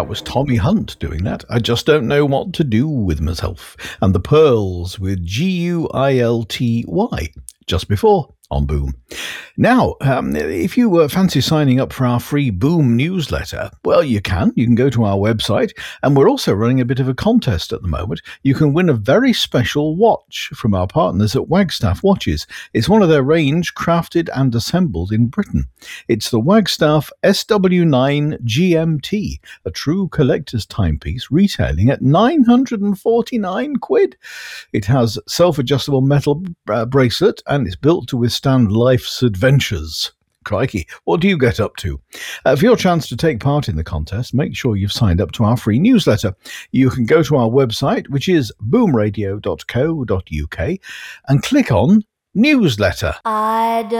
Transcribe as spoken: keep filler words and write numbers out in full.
That was Tommy Hunt doing that. I just don't know what to do with myself. And the Pearls with G U I L T Y just before on Boom. Now, um, if you uh, fancy signing up for our free Boom newsletter, well, you can. You can go to our website, and we're also running a bit of a contest at the moment. You can win a very special watch from our partners at Wagstaff Watches. It's one of their range crafted and assembled in Britain. It's the Wagstaff S W nine G M T, a true collector's timepiece retailing at nine hundred forty-nine quid. It has self-adjustable metal uh, bracelet and it's built to withstand life's adventures. Crikey, what do you get up to? Uh, for your chance to take part in the contest, make sure you've signed up to our free newsletter. You can go to our website, which is boom radio dot co dot uk, and click on Newsletter. I don't